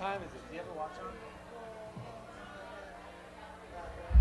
time is it? Do you have a watch on?